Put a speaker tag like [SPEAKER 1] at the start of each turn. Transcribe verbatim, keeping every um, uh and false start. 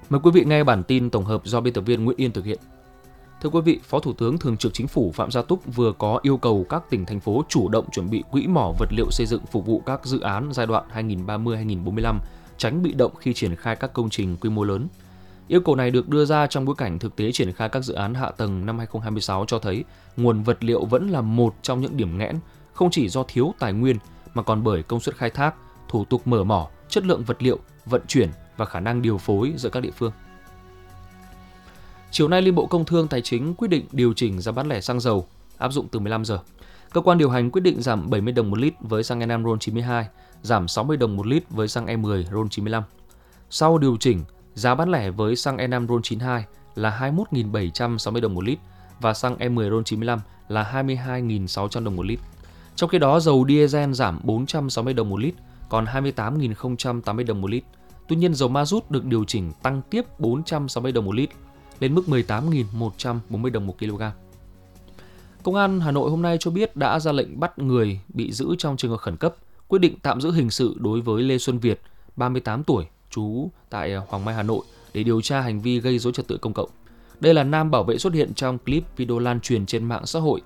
[SPEAKER 1] Mời quý vị nghe bản tin tổng hợp do biên tập viên Nguyễn Yên thực hiện. Thưa quý vị, Phó Thủ tướng Thường trực Chính phủ Phạm Gia Túc vừa có yêu cầu các tỉnh, thành phố chủ động chuẩn bị quỹ mỏ vật liệu xây dựng phục vụ các dự án giai đoạn hai nghìn không trăm ba mươi đến hai nghìn không trăm bốn mươi lăm, tránh bị động khi triển khai các công trình quy mô lớn. Yêu cầu này được đưa ra trong bối cảnh thực tế triển khai các dự án hạ tầng năm hai không hai sáu cho thấy nguồn vật liệu vẫn là một trong những điểm nghẽn, không chỉ do thiếu tài nguyên mà còn bởi công suất khai thác, thủ tục mở mỏ, chất lượng vật liệu, vận chuyển và khả năng điều phối giữa các địa phương. Chiều nay, Liên Bộ Công Thương Tài chính quyết định điều chỉnh giá bán lẻ xăng dầu áp dụng từ mười lăm giờ. Cơ quan điều hành quyết định giảm bảy mươi đồng một lít với xăng e năm RON chín mươi hai, giảm sáu mươi đồng một lít với xăng E mười RON chín mươi lăm. Sau điều chỉnh, giá bán lẻ với xăng E năm RON chín mươi hai là hai mươi mốt nghìn bảy trăm sáu mươi đồng một lít và xăng E mười RON chín mươi lăm là hai mươi hai nghìn sáu trăm đồng một lít. Trong khi đó, dầu diesel giảm bốn trăm sáu mươi đồng một lít, còn hai mươi tám nghìn không trăm tám mươi đồng một lít. Tuy nhiên, dầu ma rút được điều chỉnh tăng tiếp bốn trăm sáu mươi đồng một lít, lên mức mười tám nghìn một trăm bốn mươi đồng một kg. Công an Hà Nội hôm nay cho biết đã ra lệnh bắt người bị giữ trong trường hợp khẩn cấp, quyết định tạm giữ hình sự đối với Lê Xuân Việt, ba mươi tám tuổi, trú tại Hoàng Mai, Hà Nội để điều tra hành vi gây rối trật tự công cộng. Đây là nam bảo vệ xuất hiện trong clip video lan truyền trên mạng xã hội